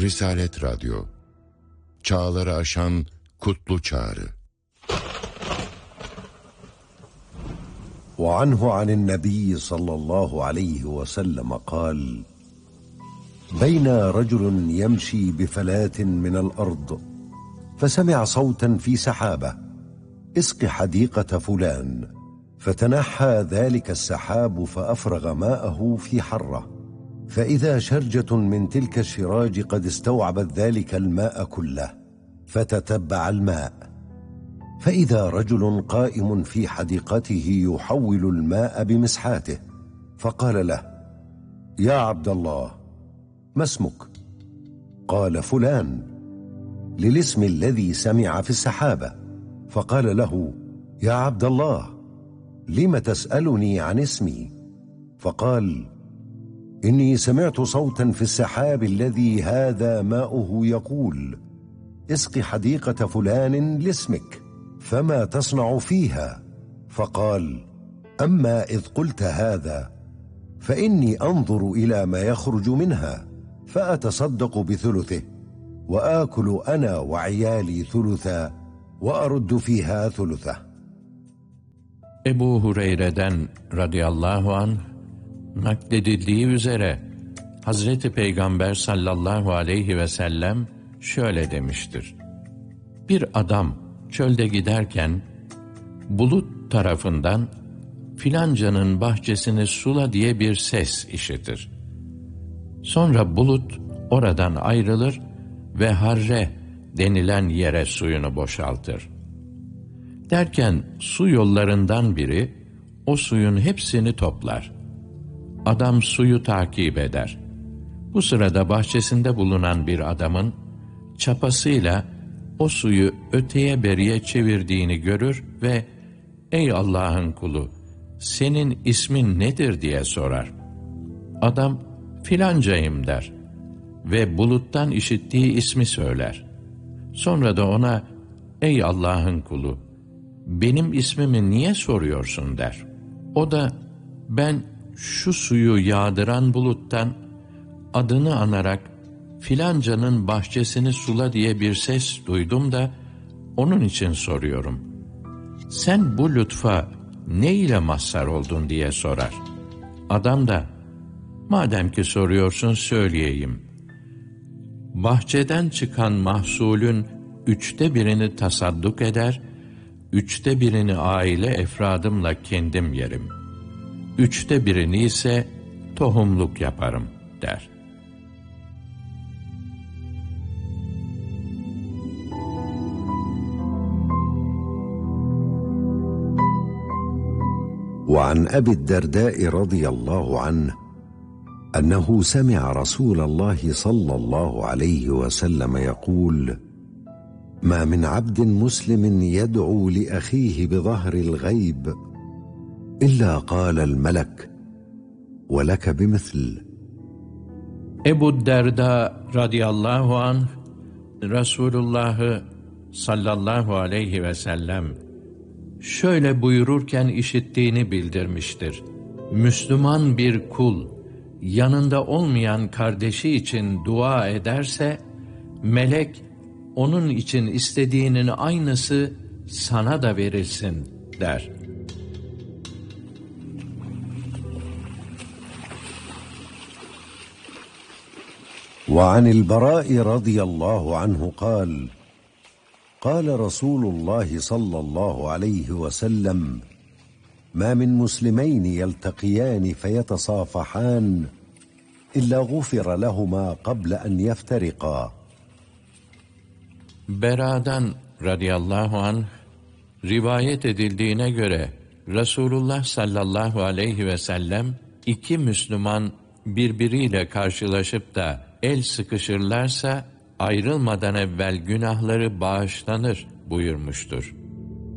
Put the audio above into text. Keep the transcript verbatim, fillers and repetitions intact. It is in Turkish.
Risalet Radyo, çağları aşan kutlu çağrı. وعنه عن النبي صلى الله عليه وسلم قال: بين رجل يمشي بفلاة من الأرض فسمع صوتا في سحابة: اسق حديقة فلان. فتنحى ذلك السحاب فأفرغ ماءه في حرة، فإذا شرجة من تلك الشراج قد استوعبت ذلك الماء كله، فتتبع الماء، فإذا رجل قائم في حديقته يحول الماء بمسحاته، فقال له: يا عبد الله، ما اسمك؟ قال: فلان، للاسم الذي سمع في السحابة. فقال له: يا عبد الله، لم تسألني عن اسمي؟ فقال: إني سمعت صوتا في السحاب الذي هذا ماؤه يقول: اسق حديقة فلان لاسمك، فما تصنع فيها؟ فقال: أما إذ قلت هذا فإني أنظر إلى ما يخرج منها فأتصدق بثلثه، وآكل أنا وعيالي ثلثا، وأرد فيها ثلثه. Ebu Hureyre'den radıyallahu anh nakledildiği üzere Hazreti Peygamber sallallahu aleyhi ve sellem şöyle demiştir: bir adam çölde giderken bulut tarafından filancanın bahçesini sula diye bir ses işitir. Sonra bulut oradan ayrılır ve harre denilen yere suyunu boşaltır. Derken su yollarından biri o suyun hepsini toplar. Adam suyu takip eder. Bu sırada bahçesinde bulunan bir adamın çapasıyla o suyu öteye beriye çevirdiğini görür ve "Ey Allah'ın kulu, senin ismin nedir?" diye sorar. Adam "Filancayım" der ve buluttan işittiği ismi söyler. Sonra da ona "Ey Allah'ın kulu, benim ismimi niye soruyorsun?" der. O da "Ben şu suyu yağdıran buluttan adını anarak filancanın bahçesini sula diye bir ses duydum da onun için soruyorum. Sen bu lütfa ne ile mazhar oldun?" diye sorar. Adam da "Madem ki soruyorsun söyleyeyim. Bahçeden çıkan mahsulün üçte birini tasadduk eder, üçte birini aile efradımla kendim yerim. Üçte birini ise tohumluk yaparım" der. وعن أبي الدرداء رضي الله عنه أنه سمع رسول الله صلى الله عليه وسلم يقول: ما من عبد مسلم يدعو لأخيه بظهر الغيب إلا قال الملك: ولك بمثل. Ebu Derda radıyallahu anh Resulullah'ı sallallahu aleyhi ve sellem şöyle buyururken işittiğini bildirmiştir: Müslüman bir kul yanında olmayan kardeşi için dua ederse, melek onun için istediğinin aynısı sana da verilsin der. وعن البراء رضي الله عنه قال: قال رسول الله صلى الله عليه وسلم: ما من مسلمين يلتقيان فيتصافحان إلا غفر لهما قبل أن يفترقا. Bera'dan radıyallahu anh rivayet edildiğine göre Resulullah sallallahu aleyhi ve sellem iki Müslüman birbiriyle karşılaşıp da el sıkışırlarsa ayrılmadan evvel günahları bağışlanır buyurmuştur.